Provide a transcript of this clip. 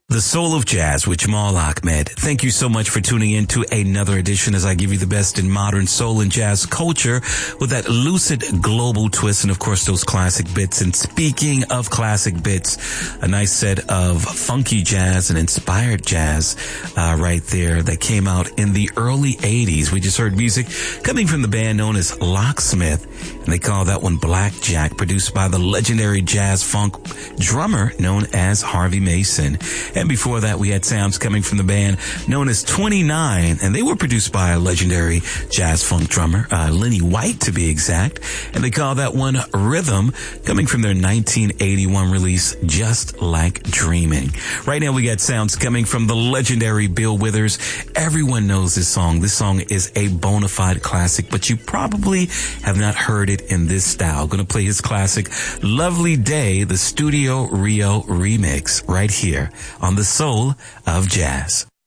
The Soul of Jazz with Jamal Ahmed. Thank you so much for tuning in to another edition as I give you the best in modern soul and jazz culture with that lucid global twist and of course those classic bits. And speaking of classic bits, a nice set of funky jazz and inspired jazz right there that came out in the early 80s. We just heard music coming from the band known as Locksmith, and they call that one Blackjack, produced by the legendary jazz funk drummer known as Harvey Mason. And before that, we had sounds coming from the band known as 29, and they were produced by a legendary jazz funk drummer, Lenny White to be exact. And they call that one Rhythm, coming from their 1981 release, Just Like Dreaming. Right now, we got sounds coming from the legendary Bill Withers. Everyone knows this song. This song is a bona fide classic, but you probably have not heard it in this style. Going to play his classic, Lovely Day, the Studio Rio remix, right here on The Soul of Jazz.